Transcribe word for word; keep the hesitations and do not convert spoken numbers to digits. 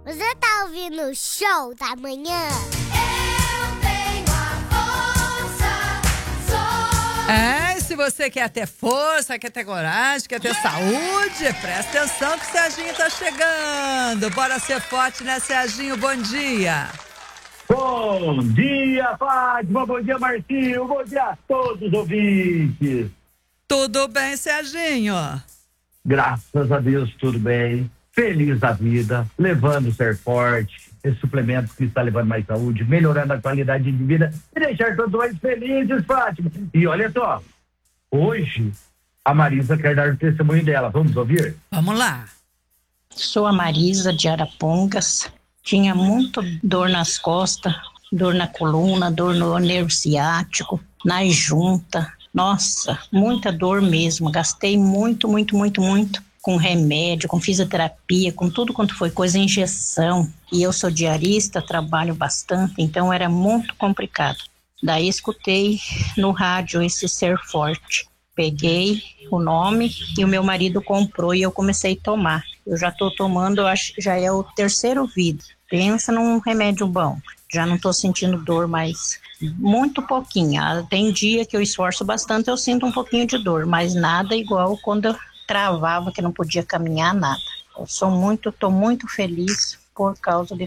Você tá ouvindo o Show da Manhã? Eu tenho a força, sou... É, se você quer ter força, quer ter coragem, quer ter saúde, presta atenção que o Serginho tá chegando. Bora ser forte, né, Serginho? Bom dia. Bom dia, Fátima. Bom dia, Marcinho. Bom dia a todos os ouvintes. Tudo bem, Serginho? Graças a Deus, tudo bem. Feliz da vida, levando o Ser Forte, esse suplemento que está levando mais saúde, melhorando a qualidade de vida e deixar todos mais felizes, Fátima. E olha só, hoje a Marisa quer dar o testemunho dela. Vamos ouvir? Vamos lá. Sou a Marisa de Arapongas. Tinha muito dor nas costas, dor na coluna, dor no nervo ciático, na junta. Nossa, muita dor mesmo. Gastei muito, muito, muito, muito com remédio, com fisioterapia, com tudo quanto foi coisa, injeção. E eu sou diarista, trabalho bastante, então era muito complicado. Daí escutei no rádio esse Ser Forte. Peguei o nome e o meu marido comprou e eu comecei a tomar. Eu já estou tomando, eu acho que já é o terceiro vidro. Pensa num remédio bom. Já não estou sentindo dor mais, muito pouquinho. Tem dia que eu esforço bastante, eu sinto um pouquinho de dor, mas nada igual quando eu travava, que não podia caminhar, nada. Eu sou muito, estou muito feliz por causa de